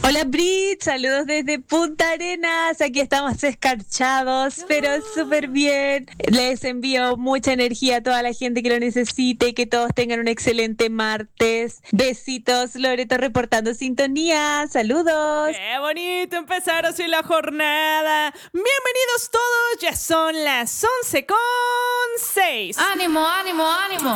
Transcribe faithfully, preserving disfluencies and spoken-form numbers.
Hola Brit, saludos desde Punta Arenas. Aquí estamos escarchados, pero súper bien. Les envío mucha energía a toda la gente que lo necesite y que todos tengan un excelente martes. Besitos, Loreto reportando sintonía. Saludos. ¡Qué bonito empezar así la jornada! Bienvenidos todos, ya son las once con seis. ¡Ánimo, ánimo, ánimo!